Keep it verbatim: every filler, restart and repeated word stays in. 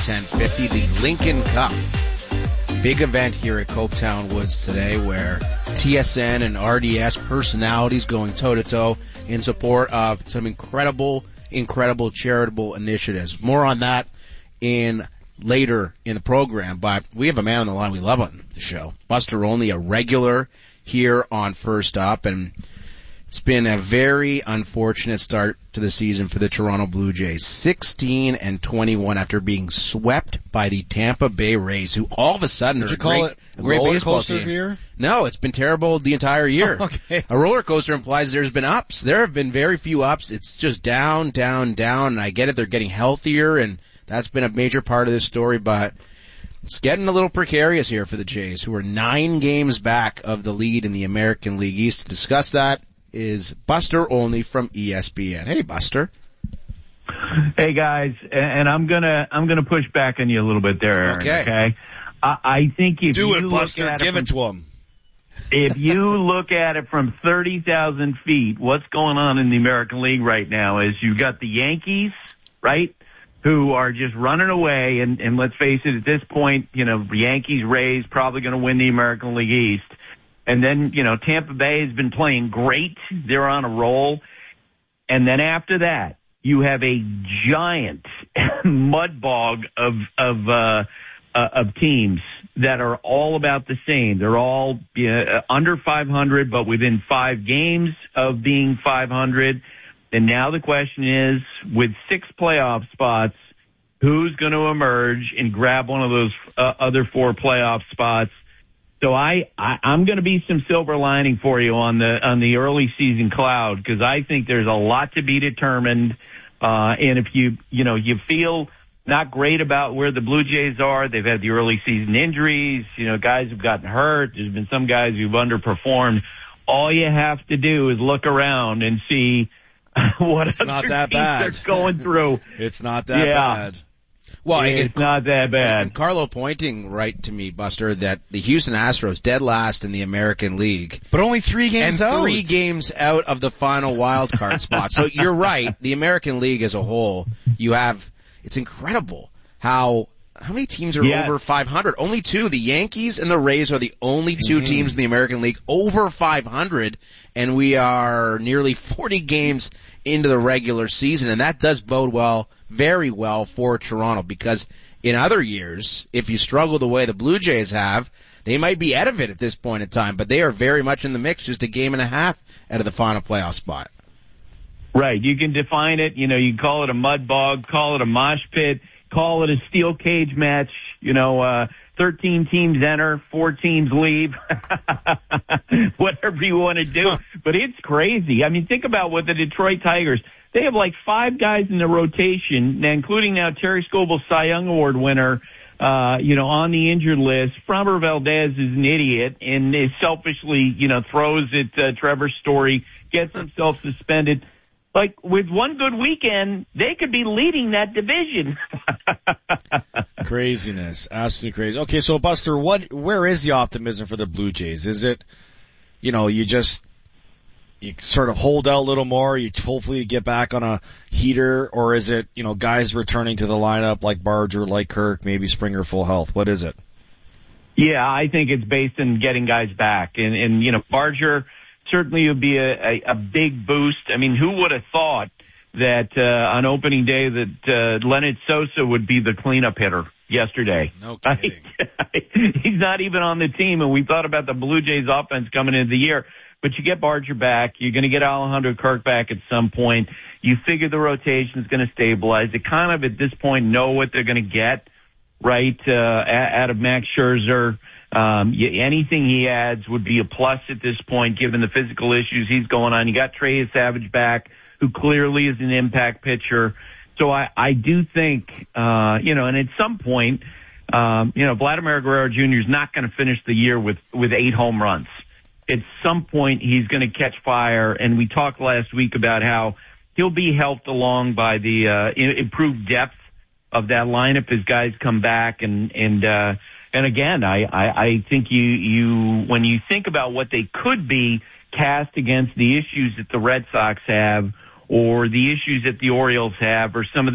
ten fifty, the Lincoln Cup. Big event here at Copetown Woods today where T S N and R D S personalities going toe-to-toe in support of some incredible, incredible charitable initiatives. More on that in later in the program, but we have a man on the line we love on the show. Buster Olney, a regular here on First Up, and it's been a very unfortunate start to the season for the Toronto Blue Jays. sixteen and twenty-one after being swept by the Tampa Bay Rays, who all of a sudden Did are you a call great, it a great roller baseball coaster team. year? No, it's been terrible the entire year. Okay. A roller coaster implies there's been ups. There have been very few ups. It's just down, down, down, and I get it. They're getting healthier, and that's been a major part of this story, but it's getting a little precarious here for the Jays, who are nine games back of the lead in the American League East. To discuss that is Buster Olney from E S P N. Hey, Buster. Hey, guys, and I'm gonna I'm gonna push back on you a little bit there, Aaron. Okay. Okay. I, I think if Do you it, look Buster. at Give it, it from, to him. if you look at it from thirty thousand feet, what's going on in the American League right now is you've got the Yankees, right, who are just running away, and, and let's face it, at this point, you know, Yankees, Rays probably going to win the American League East. And then, you know, Tampa Bay has been playing great. They're on a roll. And then after that, you have a giant mud bog of, of, uh, uh, of teams that are all about the same. They're all uh, under five hundred, but within five games of being five hundred. And now the question is, with six playoff spots, who's going to emerge and grab one of those uh, other four playoff spots? So I, I I'm going to be some silver lining for you on the on the early season cloud, because I think there's a lot to be determined. Uh, and if you you know you feel not great about where the Blue Jays are, they've had the early season injuries. You know, guys have gotten hurt. There's been some guys who've underperformed. All you have to do is look around and see what it's other not that teams bad. they're going through. It's not that Yeah. bad. Well, It's and, not that bad. And Carlo pointing right to me, Buster, that the Houston Astros dead last in the American League. But only three games and out. three games out of the final wild card spot. So you're right. The American League as a whole, you have, it's incredible how, how many teams are Yeah. over five hundred? Only two. The Yankees and the Rays are the only two Mm-hmm. teams in the American League over five hundred, and we are nearly forty games into the regular season, and that does bode well, very well for Toronto, because in other years, if you struggle the way the Blue Jays have, they might be out of it at this point in time, but they are very much in the mix, just a game and a half out of the final playoff spot. Right. You can define it. You know, you can call it a mud bog, call it a mosh pit, call it a steel cage match. You know, uh, thirteen teams enter, four teams leave, whatever you want to do. Huh. But it's crazy. I mean, think about what the Detroit Tigers, they have like five guys in the rotation, including now Terry Scoble's Cy Young Award winner, uh, you know, on the injured list. Framber Valdez is an idiot and is selfishly, you know, throws at uh, Trevor Story, gets himself suspended. Like, with one good weekend, they could be leading that division. Craziness. Absolutely crazy. Okay, so Buster, what, where is the optimism for the Blue Jays? Is it, you know, you just, you sort of hold out a little more, you hopefully get back on a heater, or is it, you know, guys returning to the lineup like Barger, like Kirk, maybe Springer full health? What is it? Yeah, I think it's based on getting guys back. And, and you know, Barger certainly would be a, a, a big boost. I mean, who would have thought that uh, on opening day that uh, Leonard Sosa would be the cleanup hitter yesterday? No kidding. He's not even on the team, and we thought about the Blue Jays offense coming into the year. But you get Barger back. You're going to get Alejandro Kirk back at some point. You figure the rotation is going to stabilize. They kind of, at this point, know what they're going to get, right, uh, out of Max Scherzer. Um, you, anything he adds would be a plus at this point, given the physical issues he's going on. You got Trey Savage back, who clearly is an impact pitcher. So I, I do think, uh, you know, and at some point, um, you know, Vladimir Guerrero Junior is not going to finish the year with, with eight home runs. At some point, he's going to catch fire. And we talked last week about how he'll be helped along by the, uh, improved depth of that lineup as guys come back. And, and, uh, and again, I, I, I think you, you, when you think about what they could be cast against the issues that the Red Sox have, or the issues that the Orioles have, or some of the